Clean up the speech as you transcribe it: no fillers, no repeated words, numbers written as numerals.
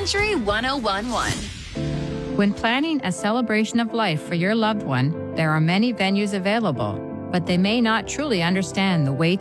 Country 1011. When planning a celebration of life for your loved one, there are many venues available, but they may not truly understand the weight